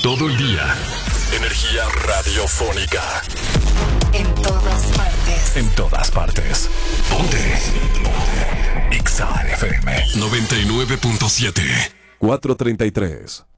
Todo el día. Energía radiofónica. En todas partes. En todas partes. Ponte. Ponte. Exa FM 99.7. 4:33.